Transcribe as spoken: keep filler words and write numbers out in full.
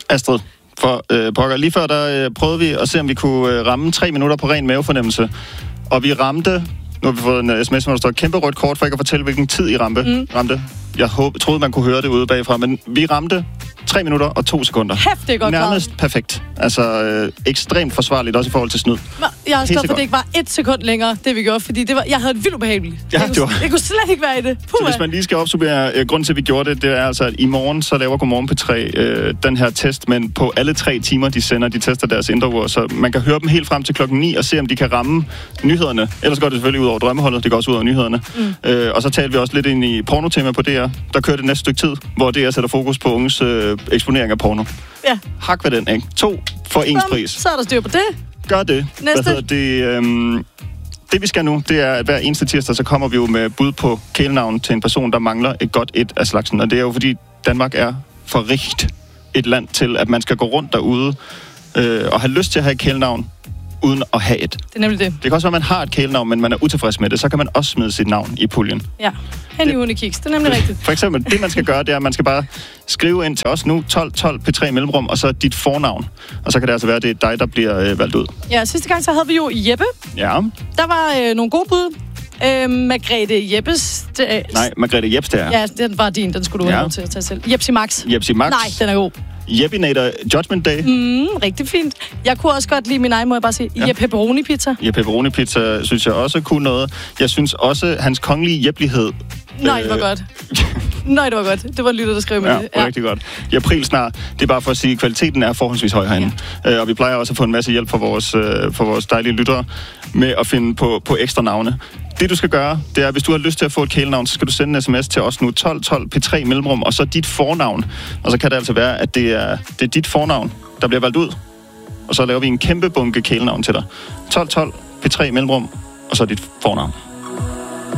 Astrid, for øh, pokker. Lige før, der øh, prøvede vi at se, om vi kunne øh, ramme tre minutter på ren mavefornemmelse. Og vi ramte... Nu har vi fået en uh, sms, hvor der står kæmpe rødt kort, for ikke at fortælle, hvilken tid I ramte. Mm. ramte. Jeg håb, troede, man kunne høre det ude bagfra, men vi ramte tre minutter og to sekunder. Hæft, det er godt nærmest klart. Perfekt. Altså øh, ekstremt forsvarligt, også i forhold til snyd. Jeg er også glad for, at det ikke var et sekund længere, det vi gjorde, fordi det var, jeg havde et vildt ubehageligt. Ja, jeg, kunne, var... jeg kunne slet ikke være i det. Puh, så hvis man lige skal opsummere, øh, grunden til, at vi gjorde det, det er altså, at i morgen, så laver Godmorgen P tre øh, den her test, men på alle tre timer, de sender, de tester deres indre, så man kan høre dem helt frem til klokken ni og se, om de kan ramme nyhederne. Ellers går det selvfølgelig ud over drømmeholdet, det går også ud over nyhederne. Mm. Øh, og så talte vi også lidt ind i pornotema på D R. Der kører det næste stykke tid, hvor D R sætter fokus på unges øh, eksponering af porno. Ja. Hak ved den, ikke? To for ens pris. Så er der styr på det. Gør det. Næste. Hvad hedder det? Øhm, det vi skal nu, det er, at hver eneste tirsdag, så kommer vi jo med bud på kælenavn til en person, der mangler et godt et af slagsen. Og det er jo fordi, Danmark er for rigt et land til, at man skal gå rundt derude øh, og have lyst til at have et kælenavn, uden at have et. Det er nemlig det. Det kan også være, at man har et kælenavn, men man er utilfreds med det. Så kan man også smide sit navn i puljen. Ja, hen i hundekiks. Det er nemlig rigtigt. For eksempel, det man skal gøre, det er, at man skal bare skrive ind til os nu, tolv tolv P tre mellemrum, og så dit fornavn. Og så kan det altså være, at det er dig, der bliver øh, valgt ud. Ja, sidste gang så havde vi jo Jeppe. Ja. Der var øh, nogle gode bud. Øh, Margrethe Jeppes... Øh, Nej, Margrethe Jeps, det er. Ja, den var din. Den skulle du ja. have lov til at tage selv. Jepsi Max. Jepsi Max. Nej, den er god. Jeppinator Judgment Day. Mm, rigtig fint. Jeg kunne også godt lide min egen, må jeg bare sige. Ja. Jeppe Pepperoni Pizza. Jeppe Pepperoni Pizza synes jeg også kunne noget. Jeg synes også, hans kongelige jeplighed... Nej, det var øh... godt. Nej, det var godt. Det var en lytter, der skrev med ja, det. Ja, rigtig godt. I april snart. Det er bare for at sige, at kvaliteten er forholdsvis høj herinde. Ja. Øh, og vi plejer også at få en masse hjælp fra vores, øh, fra vores dejlige lyttere med at finde på, på ekstra navne. Det, du skal gøre, det er, hvis du har lyst til at få et kælenavn, så skal du sende en sms til os nu, tolv tolv P tre mellemrum, og så dit fornavn. Og så kan det altså være, at det er, det er dit fornavn, der bliver valgt ud. Og så laver vi en kæmpe bunke kælenavn til dig. tolv tolv P tre mellemrum, og så dit fornavn.